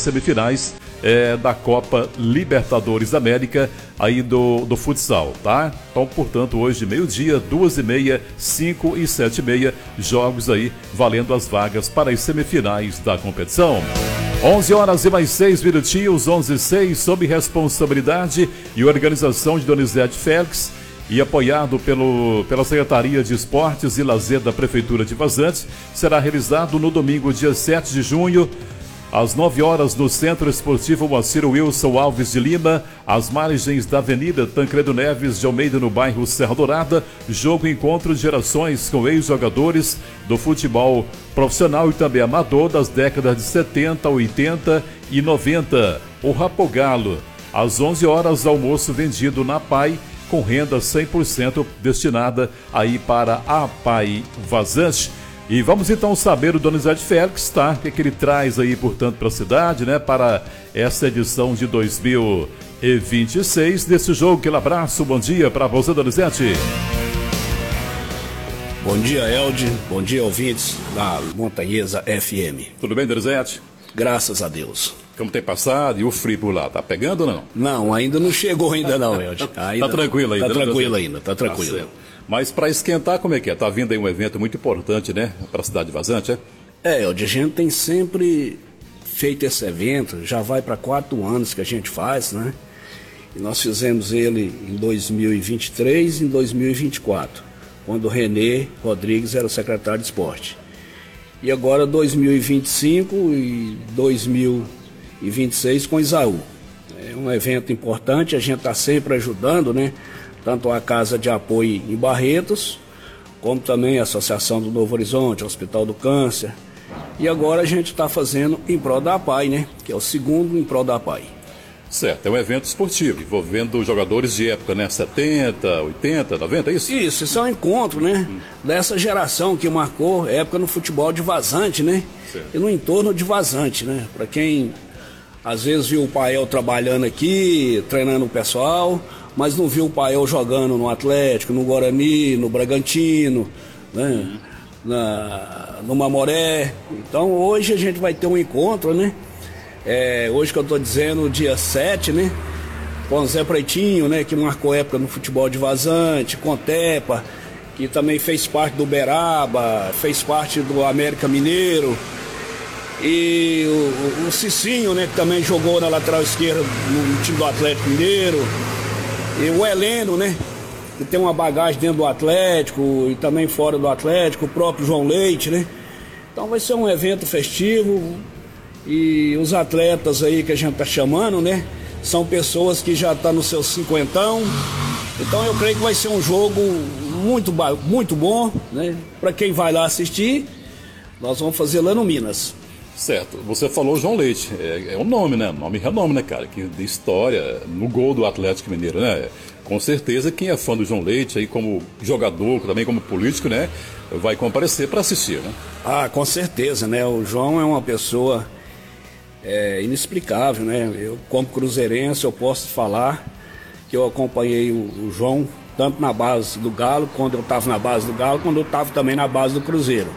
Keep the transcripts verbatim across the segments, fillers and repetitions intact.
semifinais é, da Copa Libertadores da América aí do, do futsal, tá? Então, portanto, hoje, meio-dia, duas e meia, cinco e sete e meia, jogos aí valendo as vagas para as semifinais da competição. onze horas e mais seis minutinhos, onze e seis, sob responsabilidade e organização de Donizete Félix e apoiado pelo, pela Secretaria de Esportes e Lazer da Prefeitura de Vazante, será realizado no domingo, dia sete de junho, às nove horas, no Centro Esportivo Moacir Wilson Alves de Lima, às margens da Avenida Tancredo Neves de Almeida, no bairro Serra Dourada, jogo encontro de gerações com ex-jogadores do futebol profissional e também amador das décadas de setenta, oitenta e noventa. O Rapogalo, às onze horas, almoço vendido na P A I, com renda cem por cento destinada aí para a P A I Vazante. E vamos então saber o Donizete Félix, tá? O que, é que ele traz aí, portanto, para a cidade, né? Para essa edição de dois mil e vinte e seis desse jogo. Aquele abraço, bom dia para você, Donizete. Bom dia, Elde. Bom dia, ouvintes da Montanhesa F M. Tudo bem, Donizete? Graças a Deus. Como tem passado? E o frio por lá? Tá pegando ou não? Não, ainda não chegou ainda não, Elde. Ainda, tá tranquilo ainda? Tá tranquilo ainda, tá tranquilo. Tá Mas para esquentar, como é que é? Tá vindo aí um evento muito importante, né? Para a cidade de Vazante, é? É, Elde, a gente tem sempre feito esse evento, já vai para quatro anos que a gente faz, né? E nós fizemos ele em dois mil e vinte e três e em dois mil e vinte e quatro, quando o Renê Rodrigues era o secretário de esporte. E agora dois mil e vinte e cinco e dois mil e vinte e seis com Isaú. É um evento importante, a gente está sempre ajudando, né? Tanto a Casa de Apoio em Barretos, como também a Associação do Novo Horizonte, o Hospital do Câncer. E agora a gente está fazendo em prol da P A I, né? Que é o segundo em prol da P A I. Certo, é um evento esportivo, envolvendo jogadores de época, né? setenta, oitenta, noventa, é isso? Isso, isso é um encontro, né? Hum. Dessa geração que marcou época no futebol de Vazante, né? Certo. E no entorno de Vazante, né? Para quem às vezes viu o Pael trabalhando aqui, treinando o pessoal, mas não viu o Pael jogando no Atlético, no Guarani, no Bragantino, né? Hum. Na, no Mamoré. Então hoje a gente vai ter um encontro, né? É, hoje que eu estou dizendo, dia sete, né? Com o Zé Pretinho, né? Que marcou época no futebol de Vazante, com Tepa, que também fez parte do Beraba, fez parte do América Mineiro. E o, o Cicinho, né? Que também jogou na lateral esquerda no, no time do Atlético Mineiro. E o Heleno, né? Que tem uma bagagem dentro do Atlético e também fora do Atlético, o próprio João Leite, né? Então vai ser um evento festivo. E os atletas aí que a gente tá chamando, né? São pessoas que já estão tá no seu cinquentão. Então eu creio que vai ser um jogo muito, muito bom, né? Para quem vai lá assistir, nós vamos fazer lá no Minas. Certo, você falou João Leite, é, é um nome, né? Nome e renome, né, cara? Que de história no gol do Atlético Mineiro, né? Com certeza quem é fã do João Leite, aí como jogador, também como político, né? Vai comparecer para assistir, né? Ah, com certeza, né? O João é uma pessoa é, inexplicável, né? Eu, como cruzeirense, eu posso falar que eu acompanhei o, o João tanto na base do Galo, quando eu estava na base do Galo, quando eu estava também na base do Cruzeiro.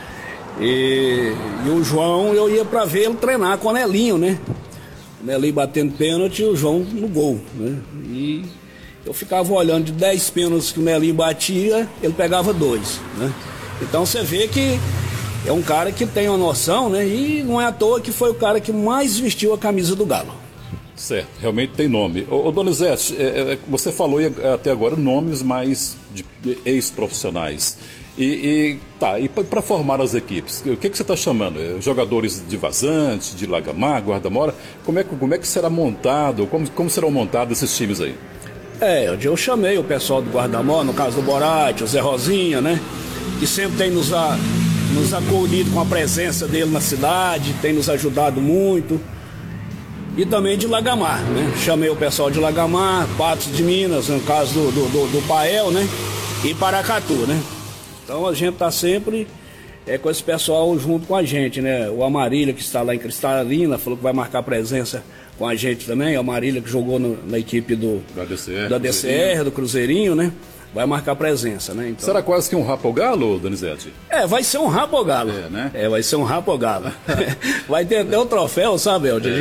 E, e o João, eu ia para ver ele treinar com o Nelinho, né? O Nelinho batendo pênalti e o João no gol, né? E eu ficava olhando de dez pênaltis que o Nelinho batia, ele pegava dois, né? Então você vê que é um cara que tem uma noção, né? E não é à toa que foi o cara que mais vestiu a camisa do Galo. Certo, realmente tem nome. Ô, ô Donizete, é, é, você falou até agora nomes mais de ex-profissionais. E, e tá, e para formar as equipes, o que, que você está chamando? Jogadores de Vazante, de Lagamar, Guarda-Mora? Como é, como é que será montado? Como, como serão montados esses times aí? É, eu chamei o pessoal do Guarda-Mora, no caso do Borate, o Zé Rosinha, né? Que sempre tem nos, a, nos acolhido com a presença dele na cidade, tem nos ajudado muito. E também de Lagamar, né? Chamei o pessoal de Lagamar, Patos de Minas, no caso do, do, do, do Pael, né? E Paracatu, né? Então a gente está sempre é, com esse pessoal junto com a gente, né? O Amarília, que está lá em Cristalina, falou que vai marcar presença com a gente também. O Amarília, que jogou no, na equipe do, da D C R, da D C R do Cruzeirinho, né? Vai marcar presença, né? Então... Será quase que um rapogalo, Donizete? É, vai ser um rapogalo. É, né? É, vai ser um rapogalo. Vai ter até o troféu, sabe, Elder? É.